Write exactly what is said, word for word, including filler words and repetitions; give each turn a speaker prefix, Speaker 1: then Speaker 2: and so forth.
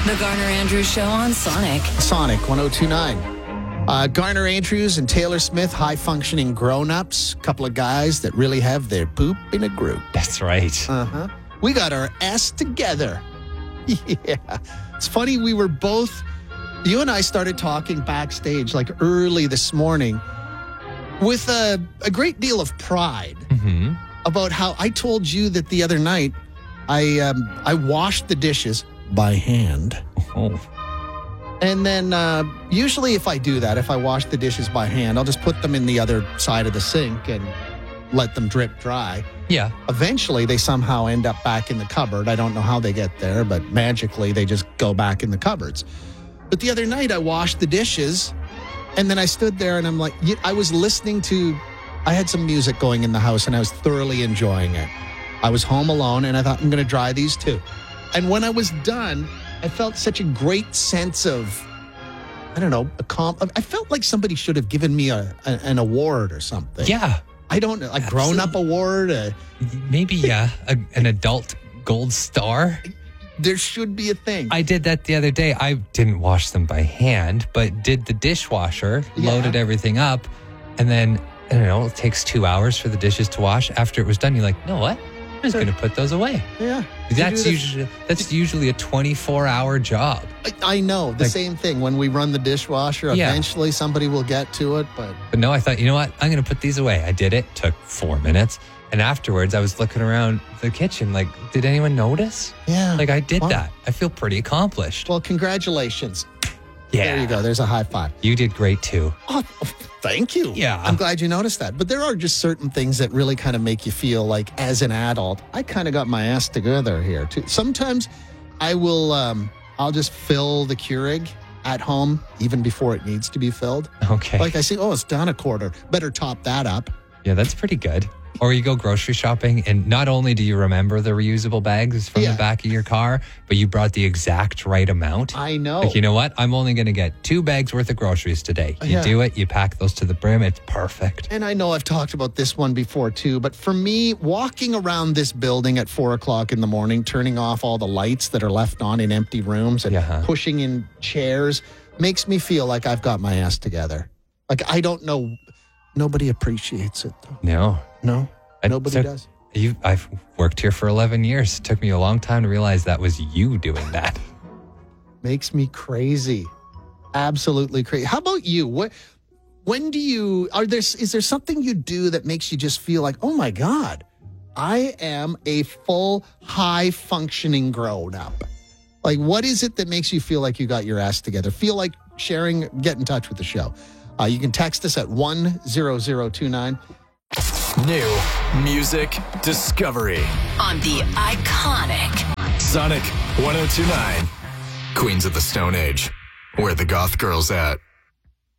Speaker 1: The Garner Andrews Show on Sonic.
Speaker 2: Sonic one oh two point nine. Uh, Garner Andrews and Taylor Smith, high-functioning grown-ups. Couple of guys that really have their poop in a group.
Speaker 3: That's right.
Speaker 2: Uh-huh. We got our S together. Yeah. It's funny, we were both... You and I started talking backstage like early this morning with a, a great deal of pride
Speaker 3: Mm-hmm.
Speaker 2: about how I told you that the other night I um, I washed the dishes by hand.
Speaker 3: Oh.
Speaker 2: And then uh, usually if I do that, if I wash the dishes by hand, I'll just put them in the other side of the sink and let them drip dry.
Speaker 3: Yeah.
Speaker 2: Eventually, they somehow end up back in the cupboard. I don't know how they get there, but magically they just go back in the cupboards. But the other night I washed the dishes and then I stood there and I'm like, I was listening to, I had some music going in the house and I was thoroughly enjoying it. I was home alone and I thought, I'm going to dry these too. And when I was done, I felt such a great sense of, I don't know, a comp. I felt like somebody should have given me a, a an award or something.
Speaker 3: Yeah.
Speaker 2: I don't know, a grown-up award. A,
Speaker 3: Maybe, yeah, a, an adult gold star.
Speaker 2: there should be a thing.
Speaker 3: I did that the other day. I didn't wash them by hand, but did the dishwasher,
Speaker 2: Yeah.
Speaker 3: loaded everything up, and then, I don't know, it takes two hours for the dishes to wash. After it was done, you're like, you know what? I'm just going to put those away.
Speaker 2: Yeah.
Speaker 3: That's
Speaker 2: You do
Speaker 3: usually that's usually a twenty-four hour job.
Speaker 2: this- I, I know, the
Speaker 3: Like-
Speaker 2: same thing. When we run the dishwasher,
Speaker 3: Yeah.
Speaker 2: eventually somebody will get to it, but...
Speaker 3: But no, I thought, you know what? I'm going to put these away. I did it. Took four minutes. And afterwards, I was looking around the kitchen like, did anyone notice?
Speaker 2: Yeah.
Speaker 3: Like, I did
Speaker 2: Wow.
Speaker 3: that. I feel pretty accomplished.
Speaker 2: Well, congratulations.
Speaker 3: yeah.
Speaker 2: There you go. There's a high five.
Speaker 3: You did great too.
Speaker 2: Oh, thank you.
Speaker 3: Yeah.
Speaker 2: I'm glad you noticed that. But there are just certain things that really kind of make you feel like, as an adult, I kind of got my ass together here too. Sometimes I will, um, I'll just fill the Keurig at home even before it needs to be filled.
Speaker 3: Okay.
Speaker 2: Like I see, oh, it's down a quarter. Better top that up.
Speaker 3: Yeah, that's pretty good. Or you go grocery shopping, and not only do you remember the reusable bags from
Speaker 2: Yeah.
Speaker 3: the back of your car, but you brought the exact right amount.
Speaker 2: I know.
Speaker 3: Like, you know what? I'm only going to get two bags worth of groceries today. You
Speaker 2: Yeah.
Speaker 3: do it, you pack those to the brim. It's perfect.
Speaker 2: And I know I've talked about this one before too, but for me, walking around this building at four o'clock in the morning, turning off all the lights that are left on in empty rooms and
Speaker 3: Yeah.
Speaker 2: pushing in chairs makes me feel like I've got my ass together. Like, I don't know. Nobody appreciates it though.
Speaker 3: No.
Speaker 2: No,
Speaker 3: I
Speaker 2: nobody
Speaker 3: took-
Speaker 2: does.
Speaker 3: You, I've worked here for eleven years. It took me a long time to realize that was you doing that.
Speaker 2: Makes me crazy. Absolutely crazy. How about you? What, when do you, are there, is there something you do that makes you just feel like, oh my God, I am a full, high functioning grown up? Like, what is it that makes you feel like you got your ass together? Feel like sharing, get in touch with the show. Uh, you can text us at one zero zero two nine.
Speaker 4: New music discovery.
Speaker 1: On the iconic
Speaker 4: Sonic one oh two point nine. Queens of the Stone Age. Where the goth girls at?